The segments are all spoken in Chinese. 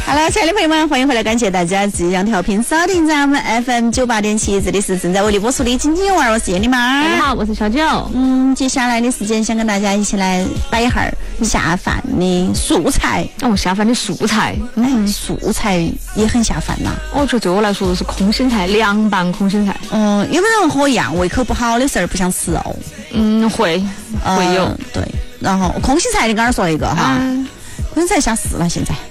好了，亲爱的朋友们，欢迎回来，感谢大家即将调频锁定在我们 FM98.7，这里是正在为你播出的今天玩，我是叶丽妈。 大家好，我是小九。 接下来的时间想跟大家一起来摆一下下饭的素菜。 下饭的素菜， 素菜也很下饭呐。 我觉得对我来说是空心菜，凉拌空心菜。 有的人和我一样，胃口不好的时候不想吃肉。 会有。 对，然后空心菜你刚刚说了一个哈，空心菜下市了现在。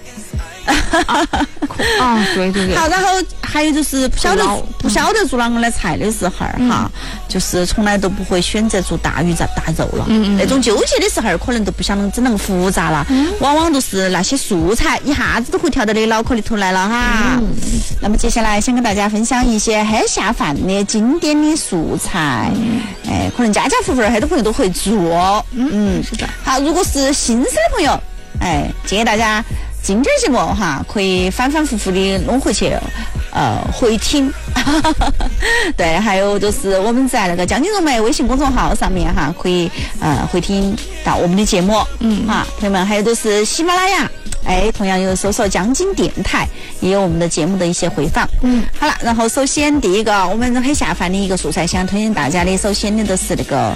对。好，然后还有就是不晓得做哪个的菜的时候哈，就是从来都不会选择做大鱼大肉了。那种纠结的时候，可能都不想整那么复杂了。往往都是那些素菜一下子都会跳到你脑壳里头来了哈。那么接下来想跟大家分享一些很下饭的经典的素菜。可能家家户户很多朋友都会做。 是的。 好，如果是新生的朋友，建议大家今天节目哈，可以反反复复的弄回去，回听。对，还有就是我们在那个江津融媒微信公众号上面哈，可以回听到我们的节目。朋友们，还有就是喜马拉雅，同样有搜索江津电台，也有我们的节目的一些回放。好了，然后首先第一个我们很下饭的一个素菜，想推荐大家的，首先的都是那个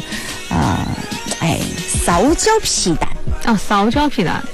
烧焦皮蛋。 烧焦皮蛋。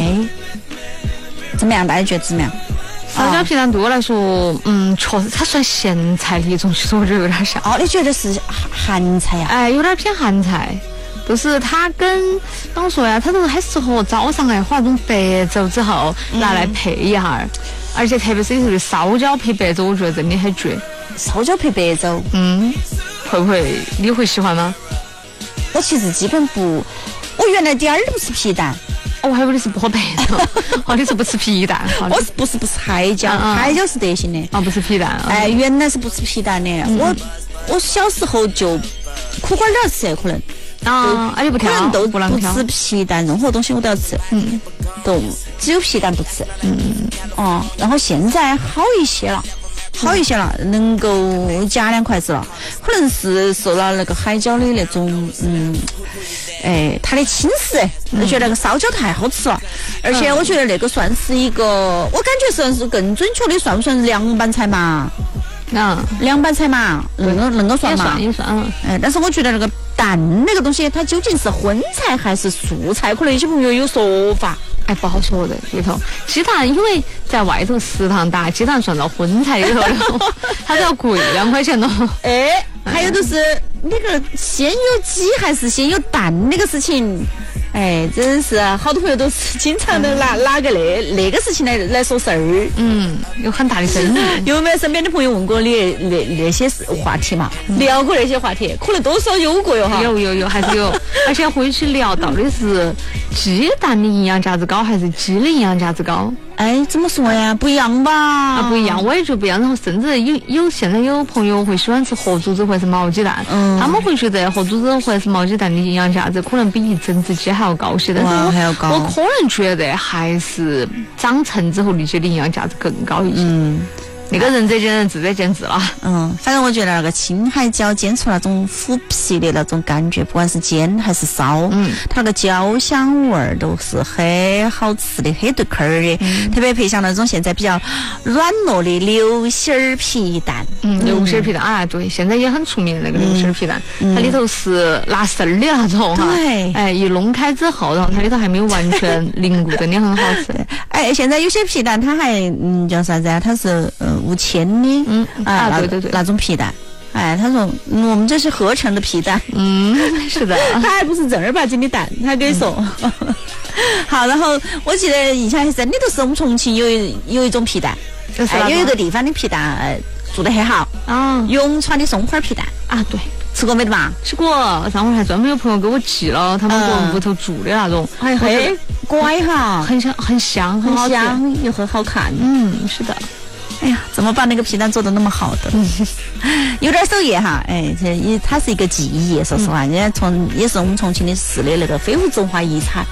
怎么样？大家觉得怎么样？ 烧焦皮蛋对我来说，确实它算咸菜的一种，其实我觉得有点像。 你觉得是韩菜呀？ 有点偏韩菜，就是它跟怎么说呀？它都很适合早上划那种白粥之后拿来配一下，而且特别是有时候烧焦配白粥，我觉得真的很绝。 烧焦配白粥， 会不会你会喜欢吗？ 我其实基本不，我原来点儿都不吃皮蛋。 我还以为你是不喝白粥，你是不吃皮蛋。 我不是海椒，海椒是德行的。 不吃皮蛋。 原来是不吃皮蛋的。我小时候就苦瓜都要吃，可能。 你不挑， 可能都不吃皮蛋，任何东西我都要吃。都只有皮蛋不吃。然后现在好一些了，能够夹2筷子了，可能是受了那个海椒的那种它的侵蚀，我觉得那个烧焦太好吃了，而且我觉得那个算是一个，我感觉算是更准确的，算不算是凉拌菜嘛？凉拌菜嘛，能够算嘛？ 也算。 但是我觉得那个蛋那个东西，它究竟是荤菜还是素菜？可能有些朋友有说法。 不好说的里头，鸡蛋因为在外头食堂打鸡蛋算到荤菜里头，它都要贵2块钱咯。 还有就是那个先有鸡还是先有蛋那个事情，真是好多朋友都是经常的拿个那个事情来说事儿。 有很大的争议。 有没有身边的朋友问过你那些话题嘛？聊过那些话题，可能多少有过哟哈。 有还是有，而且会去聊到底是鸡蛋的营养价值高还是鸡的营养价值高。 怎么说呀？不一样吧？ 不一样，我也觉得不一样。然后甚至现在有朋友会喜欢吃活珠子或者是毛鸡蛋，他们会觉得活珠子或者是毛鸡蛋的营养价值可能比一整只鸡还要高些，但是我可能觉得还是长成之后那些的营养价值更高一些。那个仁者见仁，智者见智了。 反正我觉得那个青海椒煎出那种腐皮的那种感觉，不管是煎还是烧，它那个椒香味儿都是很好吃的，很对口儿的。特别配上那种现在比较软糯的流心儿皮蛋。 流心儿皮蛋对，现在也很出名的那个流心儿皮蛋，它里头是拿丝儿的那种哈。对。一弄开之后，然后它里头还没有完全凝固，真的很好吃。 现在有些皮蛋它还叫啥子啊？它是无铅的。 对， 那种皮蛋。他说我们这是合成的皮蛋。 是的。 他还不是正儿八经的蛋，他跟你说。好，然后我记得印象很深，里头是我们重庆有一种皮蛋，有一个地方的皮蛋做得很好。永川的松花皮蛋。 对。 吃过没得嘛？ 吃过，上回还专门有朋友给我寄了他们屋头煮的那种， 乖哈， 很香， 很香又很好看。 是的。 怎么把那个皮蛋做得那么好的？有点手艺哈。它是一个技艺，说实话，人家也是我们重庆的市的那个非物质文化遗产。